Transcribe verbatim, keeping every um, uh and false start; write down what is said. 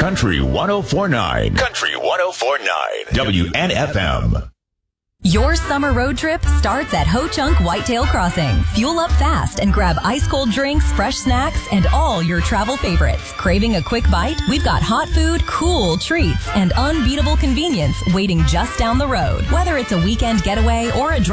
Country one oh four point nine. Country one oh four point nine. W N F M. Your summer road trip starts at Ho Chunk Whitetail Crossing. Fuel up fast and grab ice-cold drinks, fresh snacks, and all your travel favorites. Craving a quick bite? We've got hot food, cool treats, and unbeatable convenience waiting just down the road. Whether it's a weekend getaway or a